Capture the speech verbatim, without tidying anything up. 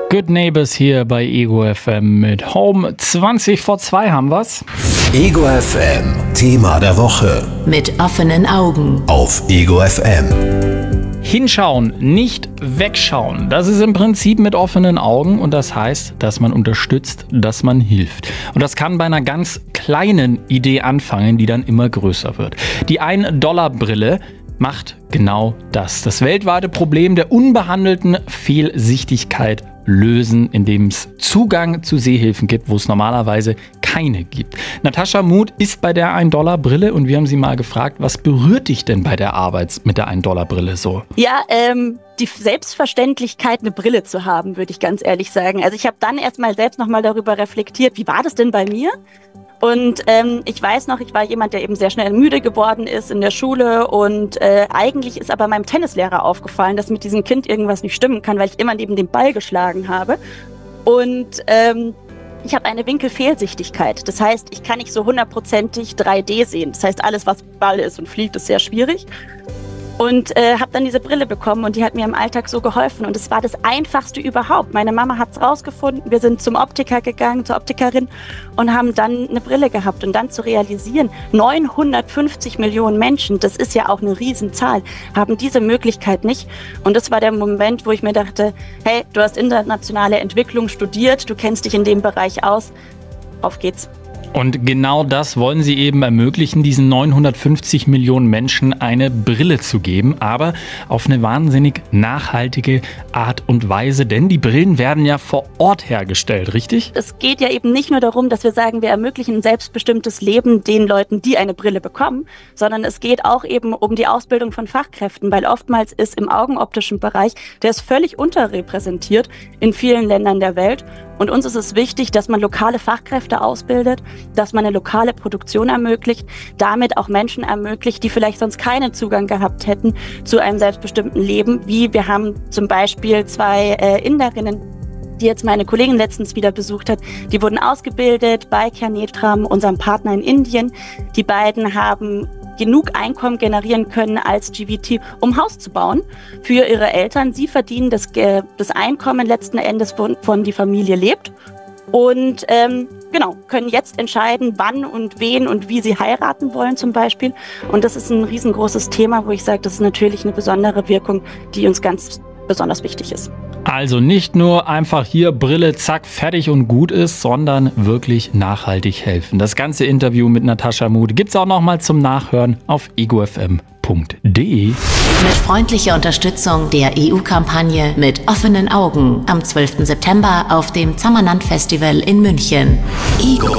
Good Neighbors hier bei Ego F M mit Home. zwanzig vor zwei haben wir's. Ego F M, Thema der Woche. Mit offenen Augen. Auf Ego F M. Hinschauen, nicht wegschauen. Das ist im Prinzip mit offenen Augen und das heißt, dass man unterstützt, dass man hilft. Und das kann bei einer ganz kleinen Idee anfangen, die dann immer größer wird. Die ein-Dollar-Brille macht genau das. Das weltweite Problem der unbehandelten Fehlsichtigkeit lösen, indem es Zugang zu Sehhilfen gibt, wo es normalerweise keine gibt. Natascha Muth ist bei der ein-Dollar-Brille und wir haben sie mal gefragt, was berührt dich denn bei der Arbeit mit der ein-Dollar-Brille so? Ja, ähm, die Selbstverständlichkeit, eine Brille zu haben, würde ich ganz ehrlich sagen. Also ich habe dann erstmal selbst nochmal darüber reflektiert, wie war das denn bei mir? Und ähm, ich weiß noch, ich war jemand, der eben sehr schnell müde geworden ist in der Schule und äh, eigentlich ist aber meinem Tennislehrer aufgefallen, dass mit diesem Kind irgendwas nicht stimmen kann, weil ich immer neben dem Ball geschlagen habe. Und ähm, ich habe eine Winkelfehlsichtigkeit. Das heißt, ich kann nicht so hundertprozentig drei D sehen. Das heißt, alles, was Ball ist und fliegt, ist sehr schwierig. Und äh, habe dann diese Brille bekommen und die hat mir im Alltag so geholfen. Und es war das Einfachste überhaupt. Meine Mama hat es rausgefunden. Wir sind zum Optiker gegangen, zur Optikerin und haben dann eine Brille gehabt. Und dann zu realisieren, neunhundertfünfzig Millionen Menschen, das ist ja auch eine Riesenzahl, haben diese Möglichkeit nicht. Und das war der Moment, wo ich mir dachte, hey, du hast internationale Entwicklung studiert, du kennst dich in dem Bereich aus, auf geht's. Und genau das wollen sie eben ermöglichen, diesen neunhundertfünfzig Millionen Menschen eine Brille zu geben, aber auf eine wahnsinnig nachhaltige Art und Weise, denn die Brillen werden ja vor Ort hergestellt, richtig? Es geht ja eben nicht nur darum, dass wir sagen, wir ermöglichen ein selbstbestimmtes Leben den Leuten, die eine Brille bekommen, sondern es geht auch eben um die Ausbildung von Fachkräften, weil oftmals ist im augenoptischen Bereich, der ist völlig unterrepräsentiert in vielen Ländern der Welt. Und uns ist es wichtig, dass man lokale Fachkräfte ausbildet, dass man eine lokale Produktion ermöglicht, damit auch Menschen ermöglicht, die vielleicht sonst keinen Zugang gehabt hätten zu einem selbstbestimmten Leben. Wie wir haben zum Beispiel zwei äh, Inderinnen, die jetzt meine Kollegin letztens wieder besucht hat. Die wurden ausgebildet bei Kernetram, unserem Partner in Indien. Die beiden haben genug Einkommen generieren können als G V T, um Haus zu bauen für ihre Eltern. Sie verdienen das, das Einkommen letzten Endes, von, von die Familie lebt und ähm, genau, können jetzt entscheiden, wann und wen und wie sie heiraten wollen zum Beispiel. Und das ist ein riesengroßes Thema, wo ich sage, das ist natürlich eine besondere Wirkung, die uns ganz besonders wichtig ist. Also nicht nur einfach hier Brille, zack, fertig und gut ist, sondern wirklich nachhaltig helfen. Das ganze Interview mit Natascha Muth gibt's auch nochmal zum Nachhören auf ego f m punkt d e. Mit freundlicher Unterstützung der E U-Kampagne Mit offenen Augen am zwölften September auf dem Zammernand Festival in München. Ego